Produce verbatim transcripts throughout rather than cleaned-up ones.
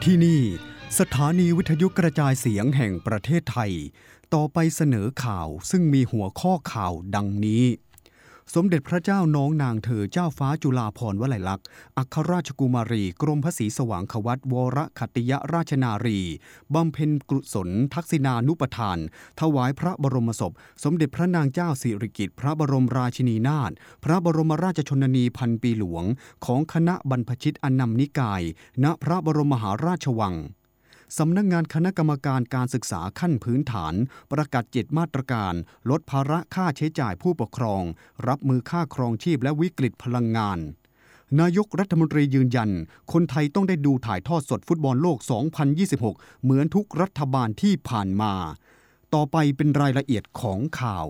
ที่นี่สถานีวิทยุกระจายเสียงแห่งประเทศไทยต่อไปเสนอข่าวซึ่งมีหัวข้อข่าวดังนี้สมเด็จพระเจ้าน้องนางเธอเจ้าฟ้าจุฬาภรณ์วลัยลักษณ์อัครราชกุมารีกรมพระศรีสว่างควัตวรขัตติยราชนารีบำเพ็ญกุศลทักษิณานุปทานถวายพระบรมศพสมเด็จพระนางเจ้าสิริกิติ์พระบรมราชินีนาถพระบรมราชชนนีพันปีหลวงของคณะบรรพชิตอนัมนิกายณพระบรมมหาราชวังสำนักงานคณะกรรมการการศึกษาขั้นพื้นฐานประกาศเจ็ดมาตรการลดภาระค่าใช้จ่ายผู้ปกครองรับมือค่าครองชีพและวิกฤตพลังงานนายกรัฐมนตรียืนยันคนไทยต้องได้ดูถ่ายทอดสดฟุตบอลโลก สองพันยี่สิบหก เหมือนทุกรัฐบาลที่ผ่านมาต่อไปเป็นรายละเอียดของข่าว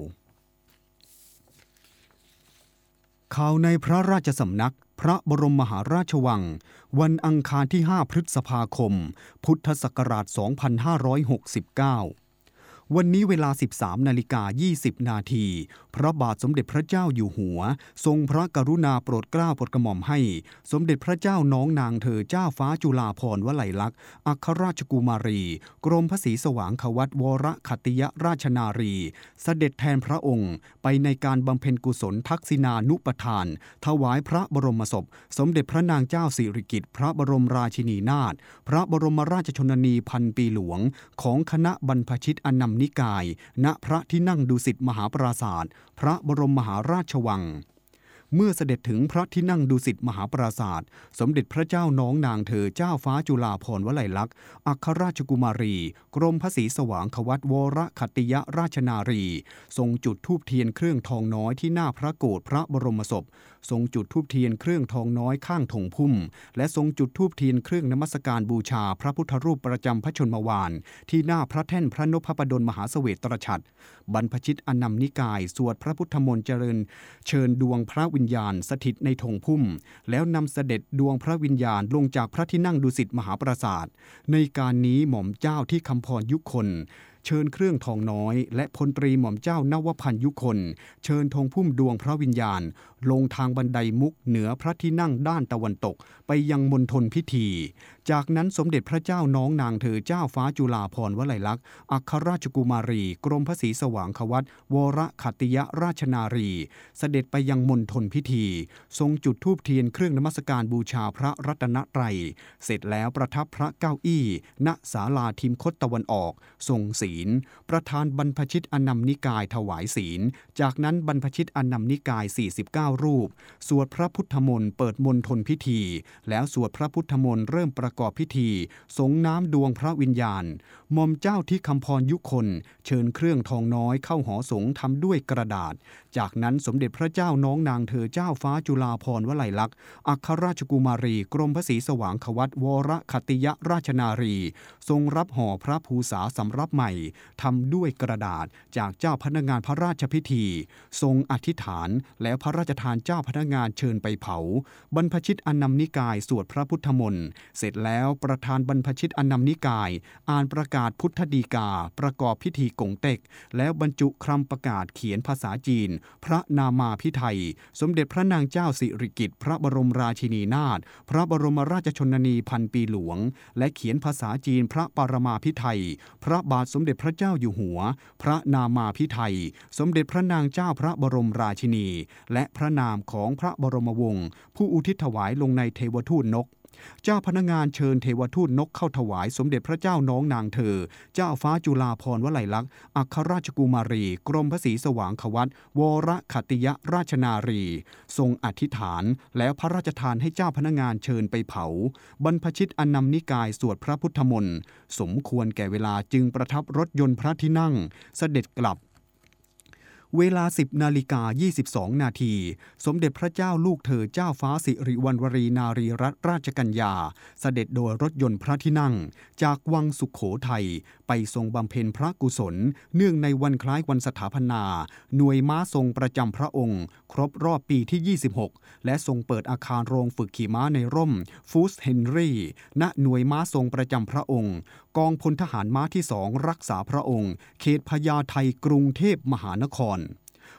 ข่าวในพระราชสำนักพระบรมมหาราชวังวันอังคารที่ห้าพฤษภาคมพุทธศักราชสองพันห้าร้อยหกสิบเก้าวันนี้เวลา สิบสามนาฬิกายี่สิบนาทีพระบาทสมเด็จพระเจ้าอยู่หัวทรงพระกรุณาโปรดเกล้าโปรดกระหม่อมให้สมเด็จพระเจ้าน้องนางเธอเจ้าฟ้าจุฬาภรณ์วลัยลักษณ์อัครราชกุมารีกรมพระศรีสว่างควัตวรขัตติยราชนารีเสด็จแทนพระองค์ไปในการบำเพ็ญกุศลทักษิณานุปทานถวายพระบรมศพสมเด็จพระนางเจ้าสิริกิติ์พระบรมราชินีนาถพระบรมราชชนนีพันปีหลวงของคณะบรรพชิตอนัมนิกายณพระที่นั่งดุสิตมหาปราสาทพระบรมมหาราชวังเมื่อเสด็จถึงพระที่นั่งดุสิตมหาปราสาทสมเด็จพระเจ้าน้องนางเธอเจ้าฟ้าจุฬาภรณ์วลัยลักษณ์อัครราชกุมารีกรมพระศรีสว่างควัตวรขัตติยราชนารีทรงจุดธูปเทียนเครื่องทองน้อยที่หน้าพระโกฐพระบรมศพทรงจุดธูปเทียนเครื่องทองน้อยข้างธงพุ่มและทรงจุดธูปเทียนเครื่องนมัสการบูชาพระพุทธรูปประจำพระชนมวาลที่หน้าพระแท่นพระนพดลมหาเสวตฉัตรบรรพชิตอนัมนิกายสวดพระพุทธมนต์เจริญเชิญดวงพระวิญญาณสถิตในธงพุ่มแล้วนำเสด็จดวงพระวิญญาณลงจากพระที่นั่งดุสิตมหาปราสาทในการนี้หม่อมเจ้าที่คำพรยุคนเชิญเครื่องทองน้อยและพลตรีหม่อมเจ้านวพันธ์ยุคนเชิญธงพุ่มดวงพระวิญญาณลงทางบันไดมุกเหนือพระที่นั่งด้านตะวันตกไปยังมณฑลพิธีจากนั้นสมเด็จพระเจ้าน้องนางเธอเจ้าฟ้าจุฬาภรณ์วลัยลักษณ์อัครราชกุมารีกรมพระศรีสว่างควัตวรขัตติยราชนารีเสด็จไปยังมณฑลพิธีทรงจุดธูปเทียนเครื่องนมัสการบูชาพระรัตนตรัยเสร็จแล้วประทับพระเก้าอี้ณศาลาทิมคตตะวันออกทรงศีลประธานบรรพชิตอนัมนิกายถวายศีลจากนั้นบรรพชิตอนัมนิกายสี่สิบเก้ารูปสวดพระพุทธมนต์เปิดมณฑลพิธีแล้วสวดพระพุทธมนต์เริ่มประกอบพิธีสงน้ำดวงพระวิญญาณหม่อมเจ้าที่คำพรยุคนเชิญเครื่องทองน้อยเข้าหอสงฆ์ทำด้วยกระดาษจากนั้นสมเด็จพระเจ้าน้องนางเธอเจ้าฟ้าจุฬาภรณ์วลัยลักษณ์อัครราชกุมารีกรมพระศรีสว่างควัตวรขัตติยราชนารีทรงรับห่อพระภูษาสำรับใหม่ทำด้วยกระดาษจากเจ้าพนักงานพระราชพิธีทรงอธิษฐานแล้วพระราชทานเจ้าพนักงานเชิญไปเผาบรรพชิตอนัมนิกายสวดพระพุทธมนต์เสร็จแล้วประธานบรรพชิตอนัมนิกายอ่านประกาศพุทธฎีกาประกอบพิธีกงเต็กแล้วบรรจุคำประกาศเขียนภาษาจีนพระนามาภิไธยสมเด็จพระนางเจ้าสิริกิติ์พระบรมราชินีนาถพระบรมราชชนนีพันปีหลวงและเขียนภาษาจีนพระปรมาภิไธยพระบาทสมเด็จพระเจ้าอยู่หัวพระนามาภิไธยสมเด็จพระนางเจ้าพระบรมราชินีและพระนามของพระบรมวงศ์ผู้อุทิศถวายลงในเทวทูตนกเจ้าพนักงานเชิญเทวทูตนกเข้าถวายสมเด็จพระเจ้าน้องนางเธอเจ้าฟ้าจุฬาภรณ์วลัยลักษณ์อัครราชกุมารีกรมพระศรีสว่างควัตวรขัตติยราชนารีทรงอธิษฐานแล้วพระราชทานให้เจ้าพนักงานเชิญไปเผาบรรพชิตอนัมนิกายสวดพระพุทธมนต์สมควรแก่เวลาจึงประทับรถยนต์พระที่นั่งเสด็จกลับเวลา สิบนาฬิกายี่สิบสองนาทีสมเด็จพระเจ้าลูกเธอเจ้าฟ้าสิริวัณวรีนารีรัตนราชกัญญาเสด็จโดยรถยนต์พระที่นั่งจากวังสุขโขทัยไปทรงบำเพ็ญพระกุศลเนื่องในวันคล้ายวันสถาปนาหน่วยม้าทรงประจำพระองค์ครบรอบปีที่ยี่สิบหกและทรงเปิดอาคารโรงฝึกขี่ม้าในร่มฟูสเฮนรี่ณหน่วยม้าทรงประจำพระองค์กองพลทหารม้าที่สองรักษาพระองค์เขตพญาไทกรุงเทพมหานคร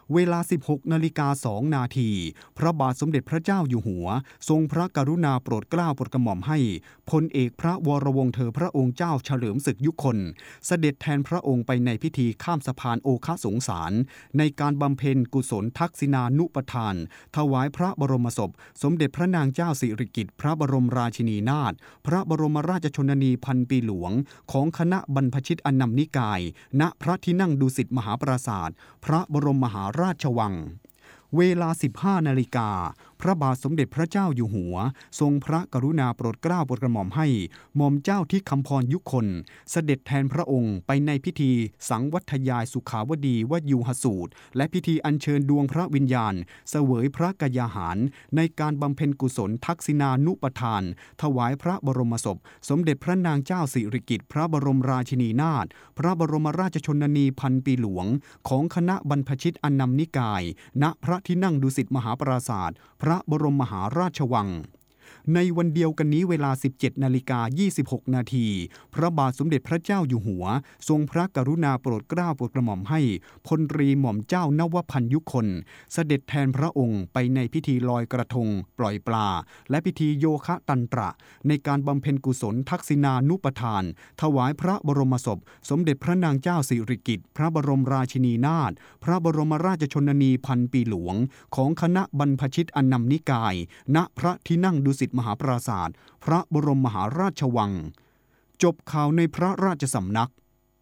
เวลา สิบหกนาฬิกาสองนาทีพระบาทสมเด็จพระเจ้าอยู่หัวทรงพระกรุณาโปรดเกล้าโปรดกระหม่อมให้พลเอกพระวรวงศ์เธอพระองค์เจ้าเฉลิมศึกยุคลเสด็จแทนพระองค์ไปในพิธีข้ามสะพานโอคสงสารในการบำเพ็ญกุศลทักษิณานุปทานถวายพระบรมศพสมเด็จพระนางเจ้าสิริกิติ์พระบรมราชินีนาถพระบรมราชชนนีพันปีหลวงของคณะบรรพชิตอันนำนิกายณพระที่นั่งดุสิตมหาปราสาทพระบรมมหาราชวังเวลา สิบห้านาฬิกาพระบาทสมเด็จพระเจ้าอยู่หัวทรงพระกรุณาโปรดเกล้าโปรดกระหม่อมให้หม่อมเจ้าที่คำพรยุคลเสด็จแทนพระองค์ไปในพิธีสังวัทยายสุขาวดีวยูหสูตรและพิธีอัญเชิญดวงพระวิญญาณเสวยพระกยาหารในการบำเพ็ญกุศลทักษิณานุปทานถวายพระบรมศพสมเด็จพระนางเจ้าสิริกิติ์พระบรมราชินีนาถพระบรมราชชนนีพันปีหลวงของคณะบรรพชิตอันนำนิกายณพระที่นั่งดุสิตมหาปราสาทพระบรมมหาราชวังในวันเดียวกันนี้เวลา สิบเจ็ดนาฬิกายี่สิบหกนาทีพระบาทสมเด็จพระเจ้าอยู่หัวทรงพระกรุณาโปรดเกล้าโปรดกระหม่อมให้พลตรีหม่อมเจ้านวพันธ์ยุคลเสด็จแทนพระองค์ไปในพิธีลอยกระทงปล่อยปลาและพิธีโยคะตันตระในการบำเพ็ญกุศลทักษิณานุปทานถวายพระบรมศพสมเด็จพระนางเจ้าสิริกิติ์พระบรมราชินีนาถพระบรมราชชนนีพันปีหลวงของคณะบรรพชิตอันนำนิกายณพระที่นั่งดุสิตมหาปราสาทพระบรมมหาราชวังจบข่าวในพระราชสำนัก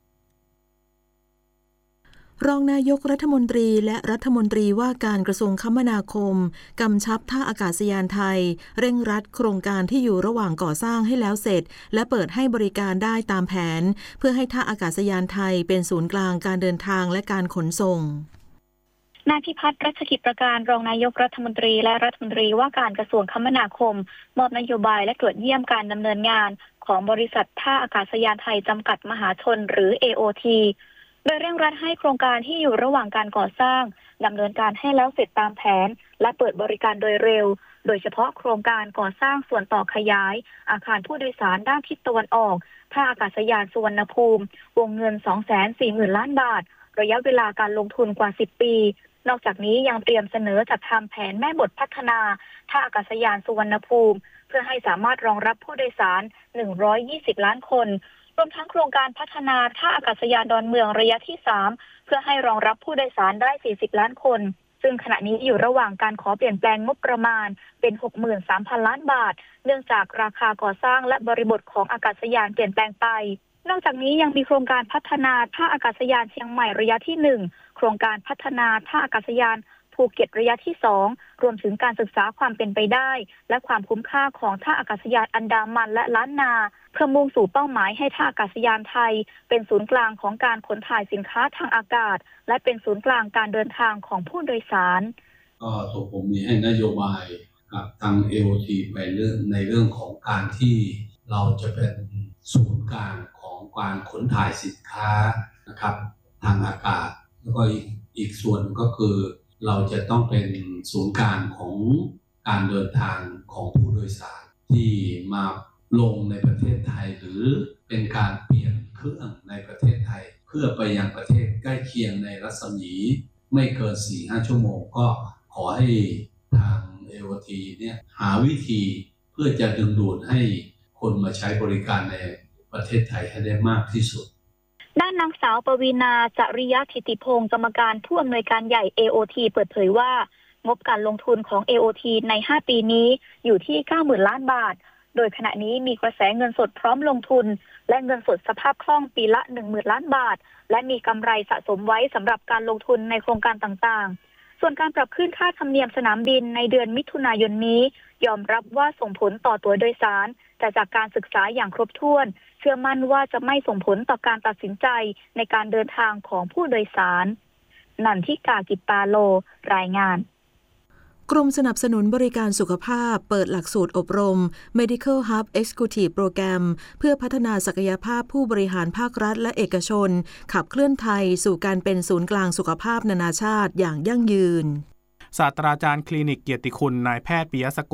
รองนายกรัฐมนตรีและรัฐมนตรีว่าการกระทรวงคมนาคมกำชับท่าอากาศยานไทยเร่งรัดโครงการที่อยู่ระหว่างก่อสร้างให้แล้วเสร็จและเปิดให้บริการได้ตามแผนเพื่อให้ท่าอากาศยานไทยเป็นศูนย์กลางการเดินทางและการขนส่งนายพิพัฒน์รัชกิจประการรองนายกรัฐมนตรีและรัฐมนตรีว่าการกระทรวงคมนาคมมอบนโยบายและตรวจเยี่ยมการดำเนินงานของบริษัทท่าอากาศยานไทยจำกัดมหาชนหรือ เอ โอ ที โดยเร่งรัดให้โครงการที่อยู่ระหว่างการก่อสร้างดำเนินการให้แล้วเสร็จตามแผนและเปิดบริการโดยเร็วโดยเฉพาะโครงการก่อสร้างส่วนต่อขยายอาคารผู้โดยสารด้านทิศตะวันออกท่าอากาศยานสุวรรณภูมิวงเงิน สองแสนสี่หมื่น ล้านบาทระยะเวลาการลงทุนกว่าสิบปีนอกจากนี้ยังเตรียมเสนอจัดทำแผนแม่บทพัฒนาท่าอากาศยานสุวรรณภูมิเพื่อให้สามารถรองรับผู้โดยสารหนึ่งร้อยยี่สิบล้านคนรวมทั้งโครงการพัฒนาท่าอากาศยานดอนเมืองระยะที่สามเพื่อให้รองรับผู้โดยสารได้สี่สิบล้านคนซึ่งขณะนี้อยู่ระหว่างการขอเปลี่ยนแปลงงบประมาณเป็น หกหมื่นสามพัน ล้านบาทเนื่องจากราคาก่อสร้างและบริบทของอากาศยานเปลี่ยนแปลงไปนอกจากนี้ยังมีโครงการพัฒนาท่าอากาศยานเชียงใหม่ระยะที่หนึ่งโครงการพัฒนาท่าอากาศยานภูเก็ตระยะที่สองรวมถึงการศึกษาความเป็นไปได้และความคุ้มค่าของท่าอากาศยานอันดามันและล้านนาเพื่อมุ่งสู่เป้าหมายให้ท่าอากาศยานไทยเป็นศูนย์กลางของการขนถ่ายสินค้าทางอากาศและเป็นศูนย์กลางการเดินทางของผู้โดยสารก็ตัวผมมีให้นโยบายกับทาง เอ โอ ที ไปเรื่องในเรื่องของการที่เราจะเป็นศูนย์กลางของการขนถ่ายสินค้านะครับทางอากาศแล้วก็อีกอีกส่วนก็คือเราจะต้องเป็นศูนย์กลางของการเดินทางของผู้โดยสารที่มาลงในประเทศไทยหรือเป็นการเปลี่ยนเครื่องในประเทศไทยเพื่อไปยังประเทศใกล้เคียงในรัศมีไม่เกิน สี่ถึงห้า ชั่วโมงก็ขอให้ทาง เอ โอ ที เนี่ยหาวิธีเพื่อจะดึงดูดให้คนมาใช้บริการในประเทศไทยให้ได้มากที่สุดด้านนางสาวปวีณา จริยธิติพงศ์กรรมการผู้อำนวยการใหญ่ เอ โอ ที เปิดเผยว่างบการลงทุนของ เอ โอ ที ในห้าปีนี้อยู่ที่ เก้าหมื่น ล้านบาทโดยขณะนี้มีกระแสเงินสดพร้อมลงทุนและเงินสดสภาพคล่องปีละ หนึ่งหมื่น ล้านบาทและมีกำไรสะสมไว้สำหรับการลงทุนในโครงการต่างๆส่วนการปรับขึ้นค่าธรรมเนียมสนามบินในเดือนมิถุนายนนี้ยอมรับว่าส่งผลต่อตั๋วโดยสารแต่จากการศึกษาอย่างครบถ้วนเชื่อมั่นว่าจะไม่ส่งผลต่อการตัดสินใจในการเดินทางของผู้โดยสารนันทิกา กิปปาโลรายงานกรมสนับสนุนบริการสุขภาพเปิดหลักสูตรอบรม Medical Hub Executive Program เพื่อพัฒนาศักยภาพผู้บริหารภาครัฐและเอกชนขับเคลื่อนไทยสู่การเป็นศูนย์กลางสุขภาพนานาชาติอย่างยั่งยืนศาสตราจารย์คลินิกเกียรติคุณนายแพทย์ปิยสกล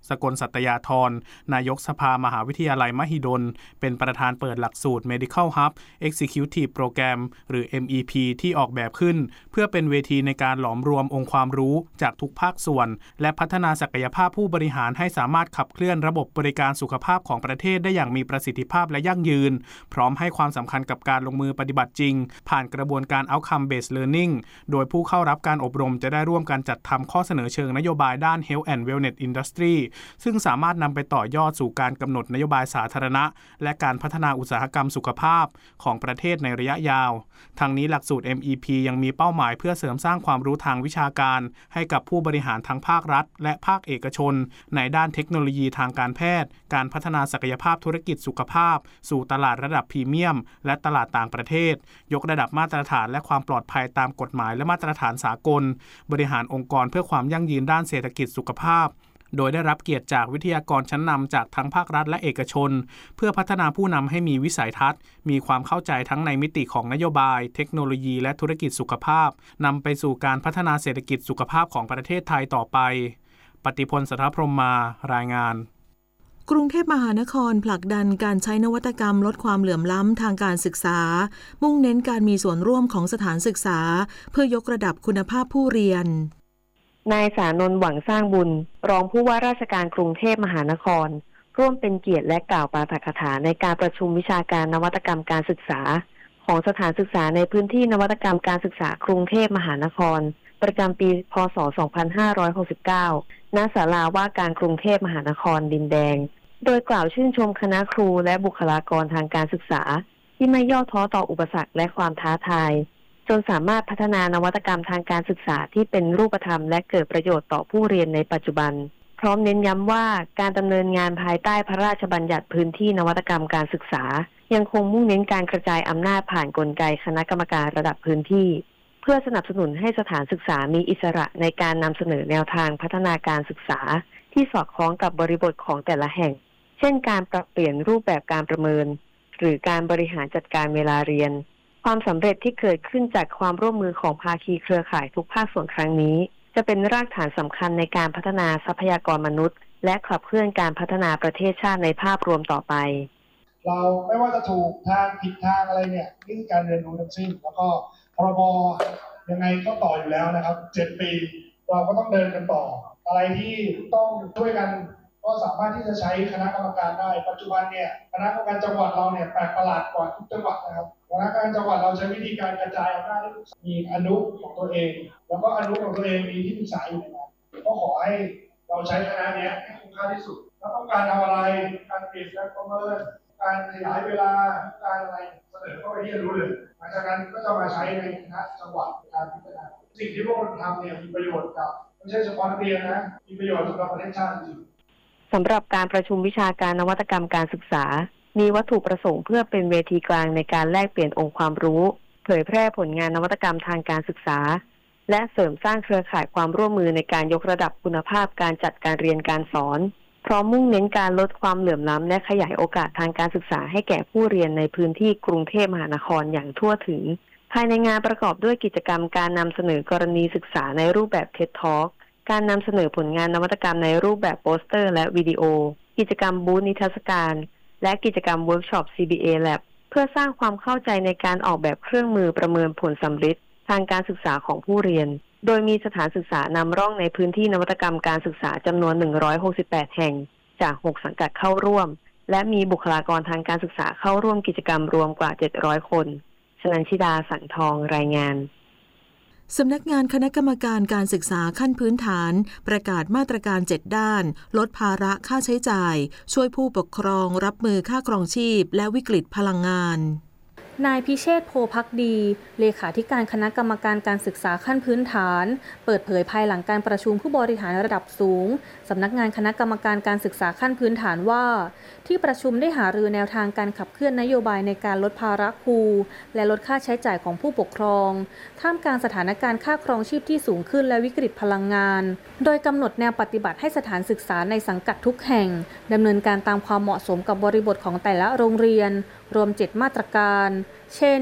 สกลสัตยาธรนายกสภามหาวิทยาลัยมหิดลเป็นประธานเปิดหลักสูตร Medical Hub Executive Program หรือ เอ็ม อี พี ที่ออกแบบขึ้นเพื่อเป็นเวทีในการหลอมรวมองค์ความรู้จากทุกภาคส่วนและพัฒนาศักยภาพผู้บริหารให้สามารถขับเคลื่อนระบบบริการสุขภาพของประเทศได้อย่างมีประสิทธิภาพและยั่งยืนพร้อมให้ความสำคัญกับการลงมือปฏิบัติจริงผ่านกระบวนการ Outcome Based Learning โดยผู้เข้ารับการอบรมจะได้ร่วมกันจัดทำข้อเสนอเชิงนโยบายด้าน Health and Wellness Industry ซึ่งสามารถนำไปต่อยอดสู่การกำหนดนโยบายสาธารณะและการพัฒนาอุตสาหกรรมสุขภาพของประเทศในระยะยาวทางนี้หลักสูตร เอ็ม อี พี ยังมีเป้าหมายเพื่อเสริมสร้างความรู้ทางวิชาการให้กับผู้บริหารทั้งภาครัฐและภาคเอกชนในด้านเทคโนโลยีทางการแพทย์การพัฒนาศักยภาพธุรกิจสุขภาพสู่ตลาดระดับพรีเมียมและตลาดต่างประเทศยกระดับมาตรฐานและความปลอดภัยตามกฎหมายและมาตรฐานสากลบริหารองค์กรเพื่อความยั่งยืนด้านเศรษฐกิจสุขภาพโดยได้รับเกียรติจากวิทยากรชั้นนำจากทั้งภาครัฐและเอกชนเพื่อพัฒนาผู้นำให้มีวิสัยทัศน์มีความเข้าใจทั้งในมิติของนโยบายเทคโนโลยีและธุรกิจสุขภาพนำไปสู่การพัฒนาเศรษฐกิจสุขภาพของประเทศไทยต่อไปปฏิพล สัทธพรหมมารายงานกรุงเทพมหานครผลักดันการใช้นวัตกรรมลดความเหลื่อมล้ำทางการศึกษามุ่งเน้นการมีส่วนร่วมของสถานศึกษาเพื่อยกระดับคุณภาพผู้เรียนนายสานนท์หวังสร้างบุญรองผู้ว่าราชการกรุงเทพมหานครร่วมเป็นเกียรติและกล่าวปาฐกถาในการประชุมวิชาการนวัตกรรมการศึกษาของสถานศึกษาในพื้นที่นวัตกรรมการศึกษากรุงเทพมหานครประจำปีพ.ศ. สองพันห้าร้อยหกสิบเก้า ณ ศาลาว่าการกรุงเทพมหานครดินแดงโดยกล่าวชื่นชมคณะครูและบุคลากรทางการศึกษาที่ไม่ย่อท้อต่ออุปสรรคและความท้าทายจนสามารถพัฒนานวัตกรรมทางการศึกษาที่เป็นรูปธรรมและเกิดประโยชน์ต่อผู้เรียนในปัจจุบันพร้อมเน้นย้ำว่าการดำเนินงานภายใต้พระราชบัญญัติพื้นที่นวัตกรรมการศึกษายังคงมุ่งเน้นการกระจายอำนาจผ่านกลไกคณะกรรมการระดับพื้นที่เพื่อสนับสนุนให้สถานศึกษามีอิสระในการนำเสนอแนวทางพัฒนาการศึกษาที่สอดคล้องกับบริบทของแต่ละแห่งเช่นการปรับเปลี่ยนรูปแบบการประเมินหรือการบริหารจัดการเวลาเรียนความสำเร็จที่เกิดขึ้นจากความร่วมมือของภาคีเครือข่ายทุกภาคส่วนครั้งนี้จะเป็นรากฐานสำคัญในการพัฒนาทรัพยากรมนุษย์และขับเคลื่อนการพัฒนาประเทศชาติในภาพรวมต่อไปเราไม่ว่าจะถูกทางผิดทางอะไรเนี่ยนี่คือการเรียนรู้ทั้งสิ้นแล้วก็พรบยังไงก็ต่ออยู่แล้วนะครับเจ็ดปีเราก็ต้องเดินกันต่ออะไรที่ต้องช่วยกันก็สามารถที่จะใช้คณะกรรมการได้ปัจจุบันเนี่ยคณะกรรมการจังหวัดเราเนี่ยแปลกประหลาดกว่าทุกจังหวัดนะครับคณะกรรมการจังหวัดเราใช้วิธีการกระจายอำนาจมีอนุของตัวเองแล้วก็อนุของตัวเองมีที่ปรึกษาอยู่ในนั้นก็ขอให้เราใช้คณะนี้ให้คุ้มค่าที่สุดแล้วต้องการทำอะไรการเปลี่ยนการประเมินการขยายเวลาการอะไรเสนอเข้าไปที่จะรู้เลยหลังจากนั้นก็จะมาใช้ในคณะจังหวัดในการพิจารณาสิ่งที่พวกเราทำเนี่ยมีประโยชน์กับไม่ใช่เฉพาะนักเรียนนะมีประโยชน์สำหรับประเทศชาติจริงสำหรับการประชุมวิชาการนวัตกรรมการศึกษามีวัตถุประสงค์เพื่อเป็นเวทีกลางในการแลกเปลี่ยนองค์ความรู้เผยแพร่ผลงานนวัตกรรมทางการศึกษาและเสริมสร้างเครือข่ายความร่วมมือในการยกระดับคุณภาพการจัดการเรียนการสอนพร้อมมุ่งเน้นการลดความเหลื่อมล้ำและขยายโอกาสทางการศึกษาให้แก่ผู้เรียนในพื้นที่กรุงเทพมหานครอย่างทั่วถึงภายในงานประกอบด้วยกิจกรรมการนำเสนอกรณีศึกษาในรูปแบบ ที อี ดี Talkการนำเสนอผลงานนวัตกรรมในรูปแบบโปสเตอร์และวิดีโอกิจกรรมบูธนิทรรศการและกิจกรรมเวิร์กช็อป ซี บี เอ Lab เพื่อสร้างความเข้าใจในการออกแบบเครื่องมือประเมินผลสำเร็จทางการศึกษาของผู้เรียนโดยมีสถานศึกษานำร่องในพื้นที่นวัตกรรมการศึกษาจำนวนหนึ่งร้อยหกสิบแปดแห่งจากหกสังกัดเข้าร่วมและมีบุคลากรทางการศึกษาเข้าร่วมกิจกรรมรวมกว่าเจ็ดร้อยคนชนันชิดาสังทองรายงานสำนักงานคณะกรรมการการศึกษาขั้นพื้นฐานประกาศมาตรการเจ็ดด้านลดภาระค่าใช้จ่ายช่วยผู้ปกครองรับมือค่าครองชีพและวิกฤตพลังงานนายพิเชษฐ์โพภักดีเลขาธิการคณะกรรมการการศึกษาขั้นพื้นฐานเปิดเผยภายหลังการประชุมผู้บริหารระดับสูงสำนักงานคณะกรรมการการศึกษาขั้นพื้นฐานว่าที่ประชุมได้หารือแนวทางการขับเคลื่อนนโยบายในการลดภาระครูและลดค่าใช้จ่ายของผู้ปกครองท่ามกลางสถานการณ์ค่าครองชีพที่สูงขึ้นและวิกฤตพลังงานโดยกำหนดแนวปฏิบัติให้สถานศึกษาในสังกัดทุกแห่งดำเนินการตามความเหมาะสมกับบริบทของแต่ละโรงเรียนรวมเจ็ดมาตรการเช่น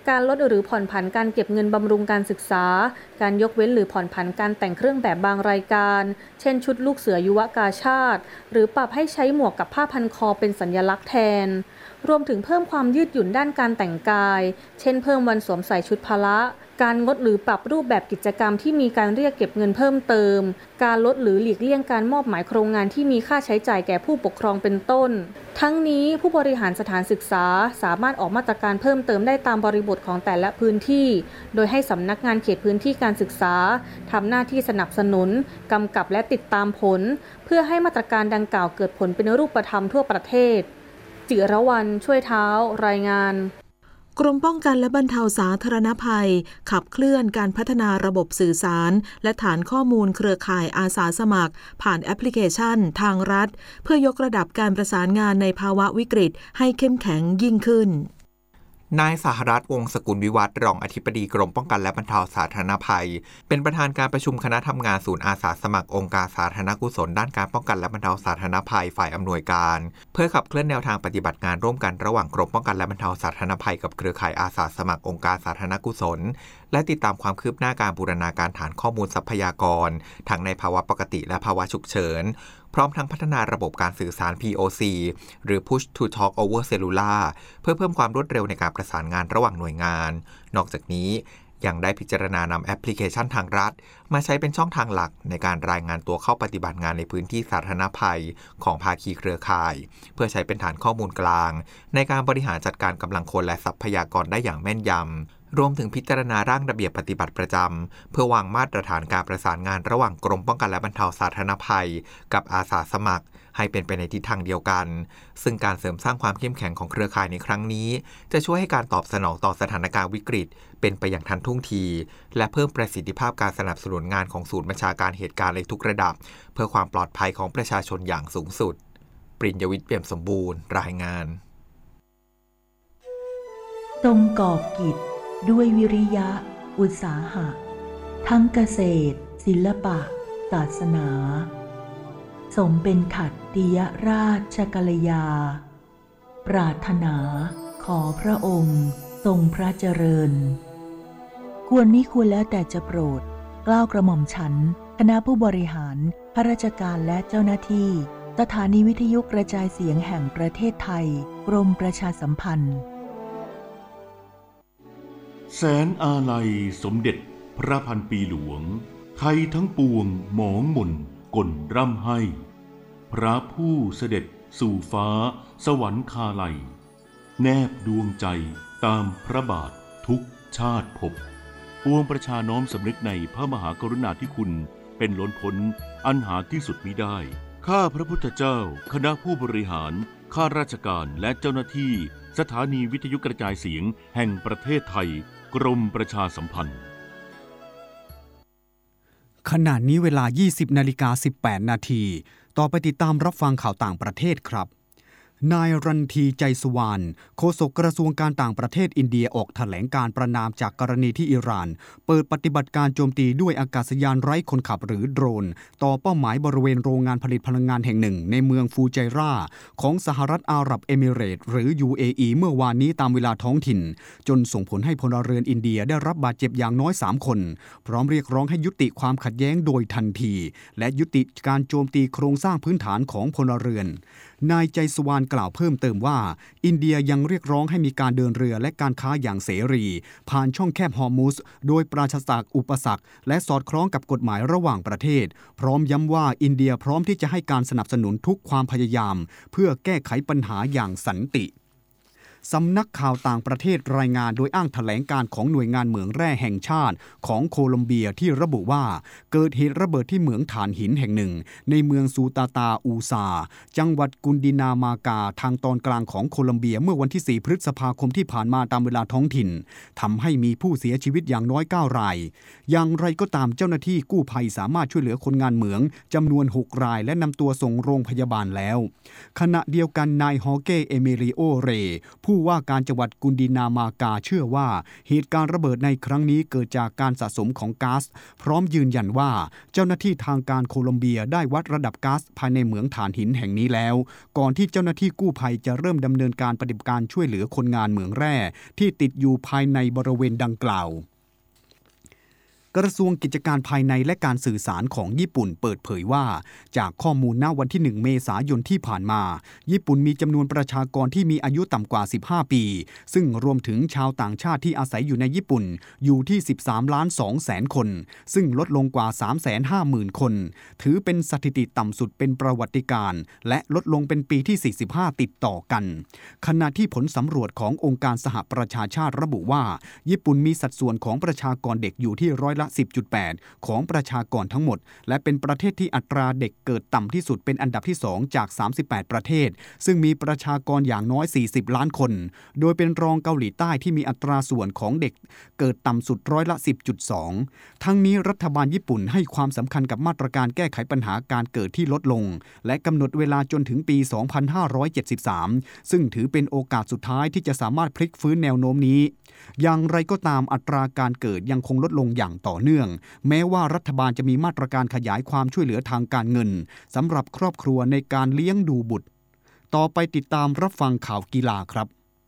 การลดหรือผ่อนผันการเก็บเงินบำรุงการศึกษาการยกเว้นหรือผ่อนผันการแต่งเครื่องแบบบางรายการเช่นชุดลูกเสือยุวกาชาติหรือปรับให้ใช้หมวกกับผ้าพันคอเป็นสัญลักษณ์แทนรวมถึงเพิ่มความยืดหยุ่นด้านการแต่งกายเช่นเพิ่มวันสวมใส่ชุดพละการงดหรือปรับรูปแบบกิจกรรมที่มีการเรียกเก็บเงินเพิ่มเติมการลดหรือหลีกเลี่ยงการมอบหมายโครงงานที่มีค่าใช้จ่ายแก่ผู้ปกครองเป็นต้นทั้งนี้ผู้บริหารสถานศึกษาสามารถออกมาตรการเพิ่มเติมได้ตามบริบทของแต่ละพื้นที่โดยให้สำนักงานเขตพื้นที่การศึกษาทำหน้าที่สนับสนุนกำกับและติดตามผลเพื่อให้มาตรการดังกล่าวเกิดผลเป็นรูปธรรมทั่วประเทศจิรวรรณช่วยเท้ารายงานกรมป้องกันและบรรเทาสาธารณภัยขับเคลื่อนการพัฒนาระบบสื่อสารและฐานข้อมูลเครือข่ายอาสาสมัครผ่านแอปพลิเคชันทางรัฐเพื่อยกระดับการประสานงานในภาวะวิกฤตให้เข้มแข็งยิ่งขึ้นนายสหรัฐวงศ์สกุลวิวัฒน์รองอธิบดีกรมป้องกันและบรรเทาสาธารณภัยเป็นประธานการประชุมคณะทำงานศูนย์อาสาสมัครองค์การสาธารณกุศลด้านการป้องกันและบรรเทาสาธารณภัยฝ่ายอำนวยการเพื่อขับเคลื่อนแนวทางปฏิบัติงานร่วมกันระหว่างกรมป้องกันและบรรเทาสาธารณภัยกับเครือข่ายอาสาสมัครองค์การสาธารณกุศลและติดตามความคืบหน้าการบูรณาการฐานข้อมูลทรัพยากรทั้งในภาวะปกติและภาวะฉุกเฉินพร้อมทั้งพัฒนาระบบการสื่อสาร พี โอ ซี หรือ Push to Talk over Cellular เพื่อเพิ่มความรวดเร็วในการประสานงานระหว่างหน่วยงานนอกจากนี้ยังได้พิจารณานำแอปพลิเคชันทางรัฐมาใช้เป็นช่องทางหลักในการรายงานตัวเข้าปฏิบัติงานในพื้นที่สาธารณภัยของภาคีเครือข่ายเพื่อใช้เป็นฐานข้อมูลกลางในการบริหารจัดการกำลังคนและทรัพยากรได้อย่างแม่นยำรวมถึงพิจารณาร่างระเบียบปฏิบัติประจำเพื่อวางมาตรฐานการประสานงานระหว่างกรมป้องกันและบรรเทาสาธารณภัยกับอาสาสมัครให้เป็นไปในทิศทางเดียวกันซึ่งการเสริมสร้างความเข้มแข็งของเครือข่ายในครั้งนี้จะช่วยให้การตอบสนองต่อสถานการณ์วิกฤตเป็นไปอย่างทันท่วงทีและเพิ่มประสิทธิภาพการสนับสนุนงานของศูนย์บัญชาการเหตุการณ์ในทุกระดับเพื่อความปลอดภัยของประชาชนอย่างสูงสุดปริญญวิทย์เปี่ยมสมบูรณ์รายงานทรงกอบกิจด้วยวิริยะอุตสาหะทั้งเกษตรศิลปะศาสนาสมเป็นขัตติยราชกัลยาปรารถนาขอพระองค์ทรงพระเจริญควรมิควรแล้วแต่จะโปรดเกล้ากระหม่อมฉันคณะผู้บริหารข้าราชการและเจ้าหน้าที่สถานีวิทยุกระจายเสียงแห่งประเทศไทยกรมประชาสัมพันธ์แสนอาลัยสมเด็จพระพันปีหลวงไทยทั้งปวงหมองหม่นก่นร่ำให้พระผู้เสด็จสู่ฟ้าสวรรคาลัยแนบดวงใจตามพระบาททุกชาติภพปวงประชาน้อมสำนึกในพระมหากรุณาธิคุณเป็นล้นพ้นอันหาที่สุดมิได้ข้าพระพุทธเจ้าคณะผู้บริหารข้าราชการและเจ้าหน้าที่สถานีวิทยุกระจายเสียงแห่งประเทศไทยกรมประชาสัมพันธ์ขณะนี้เวลา ยี่สิบนาฬิกาสิบแปดนาทีต่อไปติดตามรับฟังข่าวต่างประเทศครับนายรันทีใจสุวรรณโฆษกกระทรวงการต่างประเทศอินเดียออกแถลงการประณามจากกรณีที่อิหร่านเปิดปฏิบัติการโจมตีด้วยอากาศยานไร้คนขับหรือโดรนต่อเป้าหมายบริเวณโรงงานผลิตพลังงานแห่งหนึ่งในเมืองฟูไจราของสหรัฐอาหรับเอมิเรตส์หรือ ยู เอ อี เมื่อวานนี้ตามเวลาท้องถิ่นจนส่งผลให้พลเรือนอินเดียได้รับบาดเจ็บอย่างน้อยสามคนพร้อมเรียกร้องให้ยุติความขัดแย้งโดยทันทีและยุติการโจมตีโครงสร้างพื้นฐานของพลเรือนนายใจสุวรรณกล่าวเพิ่มเติมว่าอินเดียยังเรียกร้องให้มีการเดินเรือและการค้าอย่างเสรีผ่านช่องแคบฮอร์มุซโดยปราศจากอุปสรรคและสอดคล้องกับกฎหมายระหว่างประเทศพร้อมย้ำว่าอินเดียพร้อมที่จะให้การสนับสนุนทุกความพยายามเพื่อแก้ไขปัญหาอย่างสันติสำนักข่าวต่างประเทศรายงานโดยอ้างแถลงการของหน่วยงานเหมืองแร่แห่งชาติของโคลอมเบียที่ระบุว่าเกิดเหตุระเบิดที่เหมืองถ่านหินแห่งหนึ่งในเมืองซูตาตาอูซาจังหวัดกุนดินามากาทางตอนกลางของโคลอมเบียเมื่อวันที่สี่พฤษภาคมที่ผ่านมาตามเวลาท้องถิ่นทำให้มีผู้เสียชีวิตอย่างน้อยเก้ารายอย่างไรก็ตามเจ้าหน้าที่กู้ภัยสามารถช่วยเหลือคนงานเหมืองจำนวนหกรายและนำตัวส่งโรงพยาบาลแล้วขณะเดียวกันนายฮอเก้เอมิลิโอเรผู้ว่าการจังหวัดกุนดินามากาเชื่อว่าเหตุการณ์ระเบิดในครั้งนี้เกิดจากการสะสมของก๊าซพร้อมยืนยันว่าเจ้าหน้าที่ทางการโคลอมเบียได้วัดระดับก๊าซภายในเหมืองถ่านหินแห่งนี้แล้วก่อนที่เจ้าหน้าที่กู้ภัยจะเริ่มดำเนินการปฏิบัติการช่วยเหลือคนงานเหมืองแร่ที่ติดอยู่ภายในบริเวณดังกล่าวกระทรวงกิจการภายในและการสื่อสารของญี่ปุ่นเปิดเผยว่าจากข้อมูลณวันที่หนึ่งเมษายนที่ผ่านมาญี่ปุ่นมีจำนวนประชากรที่มีอายุต่ำกว่าสิบห้าปีซึ่งรวมถึงชาวต่างชาติที่อาศัยอยู่ในญี่ปุ่นอยู่ที่สิบสามล้านสองแสนคนซึ่งลดลงกว่า สามแสนห้าหมื่น คนถือเป็นสถิติต่ำสุดเป็นประวัติการณ์และลดลงเป็นปีที่สี่สิบห้าติดต่อกันขณะที่ผลสำรวจขององค์การสหประชาชาติระบุว่าญี่ปุ่นมีสัดส่วนของประชากรเด็กอยู่ที่ร้อยละ สิบจุดแปด ของประชากรทั้งหมดและเป็นประเทศที่อัตราเด็กเกิดต่ำที่สุดเป็นอันดับที่สองจากสามสิบแปดประเทศซึ่งมีประชากรอย่างน้อยสี่สิบล้านคนโดยเป็นรองเกาหลีใต้ที่มีอัตราส่วนของเด็กเกิดต่ำสุดร้อยละ สิบจุดสอง ทั้งนี้รัฐบาลญี่ปุ่นให้ความสำคัญกับมาตรการแก้ไขปัญหาการเกิดที่ลดลงและกำหนดเวลาจนถึงปีสองพันห้าร้อยเจ็ดสิบสามซึ่งถือเป็นโอกาสสุดท้ายที่จะสามารถพลิกฟื้นแนวโน้มนี้อย่างไรก็ตามอัตราการเกิดยังคงลดลงอย่างต่อเนื่องแม้ว่ารัฐบาลจะมีมาตรการขยายความช่วยเหลือทางการเงินสำหรับครอบครัวในการเลี้ยงดูบุตรต่อไปติดตามรับฟังข่าวกีฬาครับ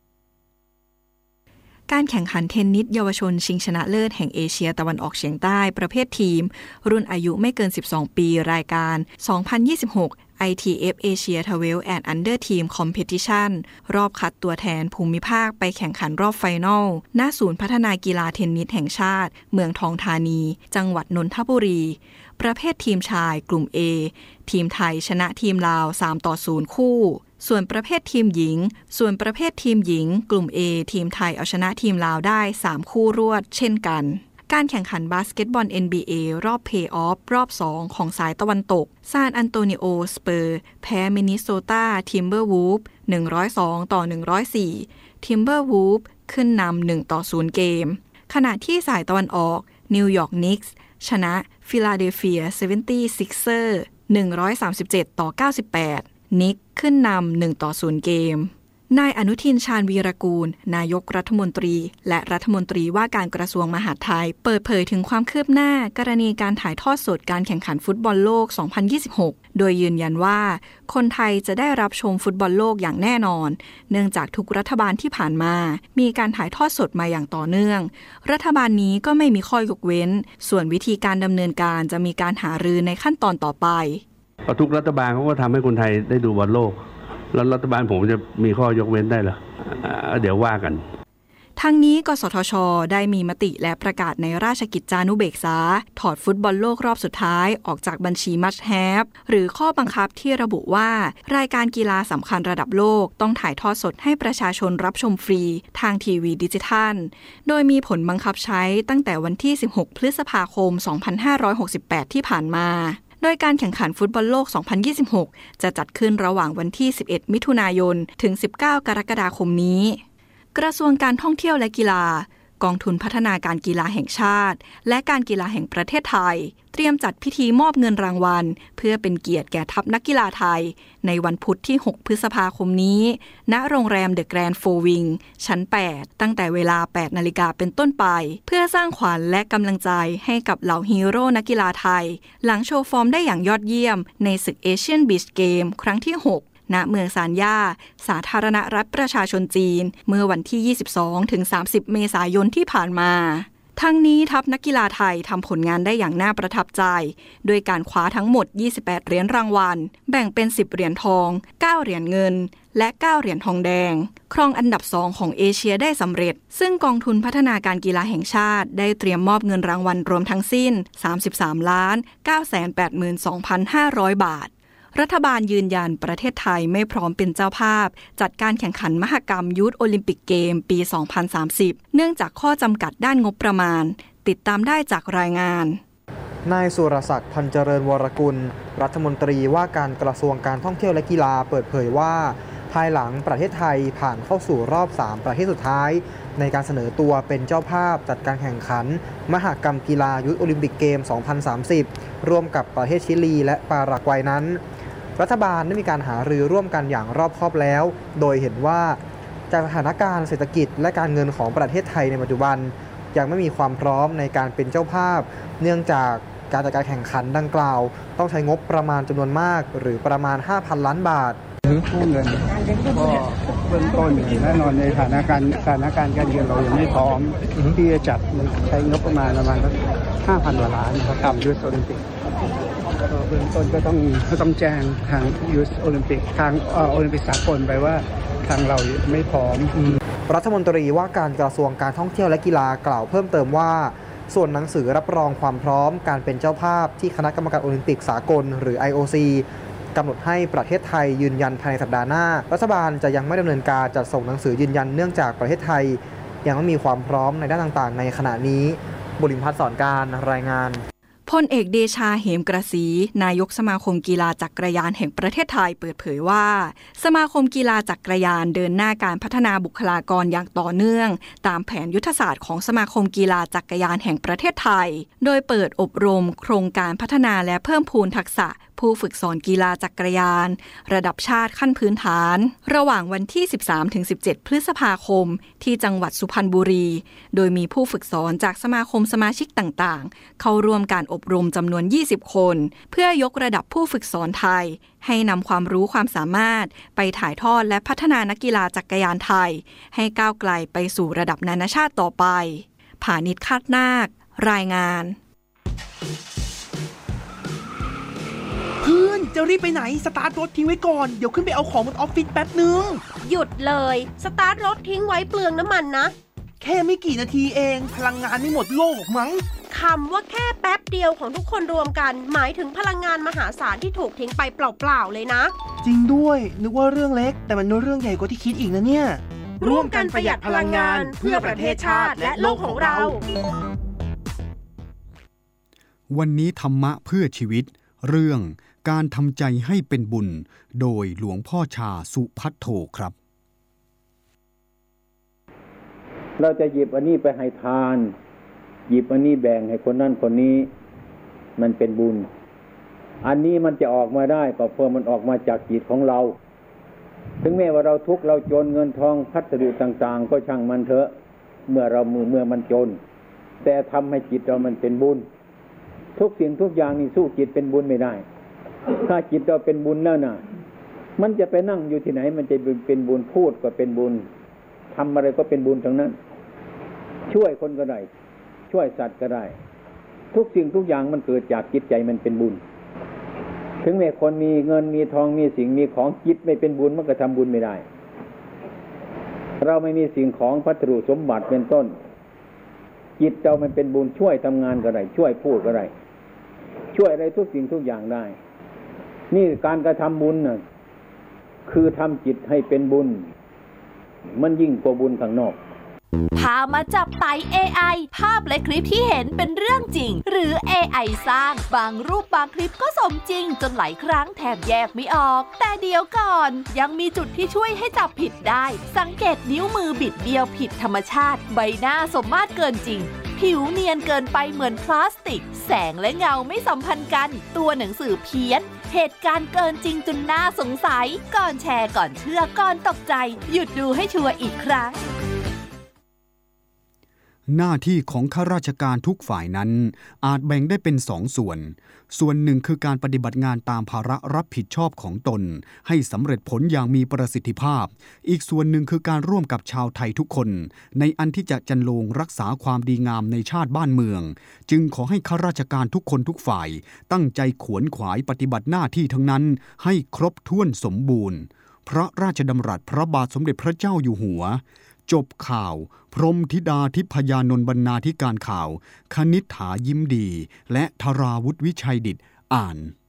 การแข่งขันเทนนิสเยาวชนชิงชนะเลิศแห่งเอเชียตะวันออกเฉียงใต้ประเภททีมรุ่นอายุไม่เกินสิบสองปีรายการสองพันยี่สิบหกไอ ที เอฟ Asia สิบเอ็ด and Under Team Competition รอบคัดตัวแทนภูมิภาคไปแข่งขันรอบไฟนอลณศูนย์พัฒนากีฬาเทนนิสแห่งชาติเมืองทองธานีจังหวัดนนทบุรีประเภททีมชายกลุ่ม A ทีมไทยชนะทีมลาวสามต่อศูนย์คู่ส่วนประเภททีมหญิงส่วนประเภททีมหญิงกลุ่ม A ทีมไทยเอาชนะทีมลาวได้สามคู่รวดเช่นกันการแข่งขันบาสเกตบอล เอ็น บี เอ รอบเพลย์ออฟรอบสองของสายตะวันตกซานอันโตนิโอสเปอร์แพ้มินนิโซตาทิมเบอร์วูฟหนึ่งร้อยสองต่อหนึ่งร้อยสี่ทิมเบอร์วูฟขึ้นนำหนึ่งต่อศูนย์เกมขณะที่สายตะวันออกนิวยอร์กนิกส์ชนะฟิลาเดลเฟีย เซเวนตี้ซิกเซอร์ หนึ่งร้อยสามสิบเจ็ดต่อเก้าสิบแปดนิกขึ้นนำหนึ่งต่อศูนย์เกมนายอนุทินชาญวีรกูลนายกรัฐมนตรีและรัฐมนตรีว่าการกระทรวงมหาดไทยเปิดเผยถึงความคืบหน้ากรณีการถ่ายทอดสดการแข่งขันฟุตบอลโลกสองพันยี่สิบหกโดยยืนยันว่าคนไทยจะได้รับชมฟุตบอลโลกอย่างแน่นอนเนื่องจากทุกรัฐบาลที่ผ่านมามีการถ่ายทอดสดมาอย่างต่อเนื่องรัฐบาลนี้ก็ไม่มีข้อยกเว้นส่วนวิธีการดำเนินการจะมีการหารือในขั้นตอนต่อไปทุกรัฐบาลเขาก็ทำให้คนไทยได้ดูบอลโลกแล้วรัฐบาลผมจะมีข้อยกเว้นได้เหรอเดี๋ยวว่ากันทั้งนี้กสทช.ได้มีมติและประกาศในราชกิจจานุเบกษาถอดฟุตบอลโลกรอบสุดท้ายออกจากบัญชี Must Have หรือข้อบังคับที่ระบุว่ารายการกีฬาสำคัญระดับโลกต้องถ่ายทอดสดให้ประชาชนรับชมฟรีทางทีวีดิจิทัลโดยมีผลบังคับใช้ตั้งแต่วันที่สิบหกพฤษภาคมสองพันห้าร้อยหกสิบแปดที่ผ่านมาโดยการแข่งขันฟุตบอลโลกสองพันยี่สิบหกจะจัดขึ้นระหว่างวันที่สิบเอ็ดมิถุนายนถึงสิบเก้ากรกฎาคมนี้กระทรวงการท่องเที่ยวและกีฬากองทุนพัฒนาการกีฬาแห่งชาติและการกีฬาแห่งประเทศไทยเตรียมจัดพิธีมอบเงินรางวัลเพื่อเป็นเกียรติแก่ทัพนักกีฬาไทยในวันพุธที่หกพฤษภาคมนี้ณโรงแรมเดอะแกรนด์โฟวิงชั้นแปดตั้งแต่เวลา แปดนาฬิกาเป็นต้นไปเพื่อสร้างขวัญและกำลังใจให้กับเหล่าฮีโร่นักกีฬาไทยหลังโชว์ฟอร์มได้อย่างยอดเยี่ยมในศึกเอเชียนบีชเกมครั้งที่หกณเมืองซานย่าสาธารณรัฐประชาชนจีนเมื่อวันที่ ยี่สิบสองถึงสามสิบ เมษายนที่ผ่านมาทั้งนี้ทัพนักกีฬาไทยทำผลงานได้อย่างน่าประทับใจโดยการคว้าทั้งหมดยี่สิบแปดเหรียญรางวัลแบ่งเป็นสิบเหรียญทองเก้าเหรียญเงินและเก้าเหรียญทองแดงครองอันดับสองของเอเชียได้สำเร็จซึ่งกองทุนพัฒนาการกีฬาแห่งชาติได้เตรียมมอบเงินรางวัลรวมทั้งสิ้นสามสิบสามล้านเก้าแสนแปดหมื่นสองพันห้าร้อยบาทรัฐบาลยืนยันประเทศไทยไม่พร้อมเป็นเจ้าภาพจัดการแข่งขันมหกรรมยูทโอลิมปิกเกมปีสองพันสามสิบเนื่องจากข้อจำกัดด้านงบประมาณติดตามได้จากรายงานนายสุรศักดิ์พันเจริญวรกุลรัฐมนตรีว่าการกระทรวงการท่องเที่ยวและกีฬาเปิดเผยว่าภายหลังประเทศไทยผ่านเข้าสู่รอบสามประเทศสุดท้ายในการเสนอตัวเป็นเจ้าภาพจัดการแข่งขันมหกรรมกีฬายูทโอลิมปิกเกมสองพันสามสิบร่วมกับประเทศชิลีและปารากวัยนั้นรัฐบาลได้มีการหารือร่วมกันอย่างรอบคอบแล้วโดยเห็นว่าจากสถานการณ์เศรษฐกิจและการเงินของประเทศไทยในปัจจุบันยังไม่มีความพร้อมในการเป็นเจ้าภาพเนื่องจากการจัดการแข่งขันดังกล่าวต้องใช้งบประมาณจำนวนมากหรือประมาณ ห้าพัน ล้านบาทกู้เงินก็เบื้องต้นแน่นอนในสถานการณ์สถานการณ์การเงินเรายังไม่พร้อมที่จะจัดใช้งบประมาณประมาณห้าพันกว่าล้านครับทำยูสโอลิมปิกเบื้องต้นก็ต้องก็ต้องแจ้งทางยูสโอลิมปิกทางโอลิมปิกสากลไปว่าทางเราไม่พร้อมรัฐมนตรีว่าการกระทรวงการท่องเที่ยวและกีฬากล่าวเพิ่มเติมว่าส่วนหนังสือรับรองความพร้อมการเป็นเจ้าภาพที่คณะกรรมการโอลิมปิกสากลหรือ ไอ โอ ซี กำหนดให้ประเทศไทยยืนยันภายในสัปดาห์หน้ารัฐบาลจะยังไม่ดำเนินการจัดส่งหนังสือยืนยันเนื่องจากประเทศไทยยังไม่มีความพร้อมในด้านต่างๆในขณะนี้บุรินทร์พัฒน์สอนการรายงานพลเอกเดชาเหมกระสีนายกสมาคมกีฬาจักรยานแห่งประเทศไทยเปิดเผยว่าสมาคมกีฬาจักรยานเดินหน้าการพัฒนาบุคลากรอย่างต่อเนื่องตามแผนยุทธศาสตร์ของสมาคมกีฬาจักรยานแห่งประเทศไทยโดยเปิดอบรมโครงการพัฒนาและเพิ่มพูนทักษะผู้ฝึกสอนกีฬาจักรยานระดับชาติขั้นพื้นฐานระหว่างวันที่ สิบสามถึงสิบเจ็ด พฤษภาคมที่จังหวัดสุพรรณบุรีโดยมีผู้ฝึกสอนจากสมาคมสมาชิกต่างๆเข้าร่วมการอบรมจำนวนยี่สิบคนเพื่อยกระดับผู้ฝึกสอนไทยให้นำความรู้ความสามารถไปถ่ายทอดและพัฒนานักกีฬาจักรยานไทยให้ก้าวไกลไปสู่ระดับนานาชาติต่อไปผานิช คาดนาครายงานเพื่อนจะรีบไปไหนสตาร์ทรถทิ้งไว้ก่อนเดี๋ยวขึ้นไปเอาของบนออฟฟิศแป๊บนึงหยุดเลยสตาร์ทรถทิ้งไว้เปลืองน้ำมันนะแค่ไม่กี่นาทีเองพลังงานไม่หมดโลกมั้งคำว่าแค่แป๊บเดียวของทุกคนรวมกันหมายถึงพลังงานมหาศาลที่ถูกทิ้งไปเปล่าๆเลยนะจริงด้วยนึกว่าเรื่องเล็กแต่มันเรื่องใหญ่กว่าที่คิดอีกนะเนี่ยร่วมกันประหยัดพลังงานเพื่อประเทศชาติและโลกของเราวันนี้ธรรมะเพื่อชีวิตเรื่องการทำใจให้เป็นบุญโดยหลวงพ่อชาสุพัทโธครับเราจะหยิบอันนี้ไปให้ทานหยิบอันนี้แบ่งให้คนนั้นคนนี้มันเป็นบุญอันนี้มันจะออกมาได้ก็เพราะมันออกมาจากจิตของเราถึงแม้ว่าเราทุกข์เราจนเงินทองพัสดุต่างๆก็ช่างมันเถอะเมื่อเรามือเมื่อมันจนแต่ทำให้จิตเรามันเป็นบุญทุกสิ่งทุกอย่างนี่สู้จิตเป็นบุญไม่ได้ถ้าจิตเราเป็นบุญแล้วน่ะมันจะไปนั่งอยู่ที่ไหนมันจะเป็นบุญพูดก็เป็นบุญทำอะไรก็เป็นบุญทั้งนั้นช่วยคนก็ได้ช่วยสัตว์ก็ได้ทุกสิ่งทุกอย่างมันเกิดจากจิตใจมันเป็นบุญถึงแม้คนมีเงินมีทองมีสิ่งมีของจิตไม่เป็นบุญมันก็ทำบุญไม่ได้เราไม่มีสิ่งของพัสดุสมบัติเป็นต้นจิตเรามันเป็นบุญช่วยทำงานก็ได้ช่วยพูดก็ได้ช่วยอะไรทุกสิ่งทุกอย่างได้นี่การกระทำบุญน่ะคือทำจิตให้เป็นบุญมันยิ่งกว่าบุญข้างนอกพามาจับไต่ เอ ไอ ภาพและคลิปที่เห็นเป็นเรื่องจริงหรือ เอ ไอ สร้างบางรูปบางคลิปก็สมจริงจนหลายครั้งแทบแยกไม่ออกแต่เดี๋ยวก่อนยังมีจุดที่ช่วยให้จับผิดได้สังเกตนิ้วมือบิดเบี้ยวผิดธรรมชาติใบหน้าสมมาตรเกินจริงผิวเนียนเกินไปเหมือนพลาสติกแสงและเงาไม่สัมพันธ์กันตัวหนังสือเพี้ยนเหตุการณ์เกินจริงจนน่าสงสัยก่อนแชร์ก่อนเชื่อก่อนตกใจหยุดดูให้ชัวร์อีกครั้งหน้าที่ของข้าราชการทุกฝ่ายนั้นอาจแบ่งได้เป็นสองส่วนส่วนหนึ่งคือการปฏิบัติงานตามภาระรับผิดชอบของตนให้สำเร็จผลอย่างมีประสิทธิภาพอีกส่วนหนึ่งคือการร่วมกับชาวไทยทุกคนในอันที่จะจรรโลงรักษาความดีงามในชาติบ้านเมืองจึงขอให้ข้าราชการทุกคนทุกฝ่ายตั้งใจขวนขวายปฏิบัติหน้าที่ทั้งนั้นให้ครบถ้วนสมบูรณ์พระราชดำรัสพระบาทสมเด็จพระเจ้าอยู่หัวจบข่าวพรหมธิดาทิพยานนท์บรรณาธิการข่าวคณิษฐายิ้มดีและธราวุฒิวิชัยดิษฐ์อ่าน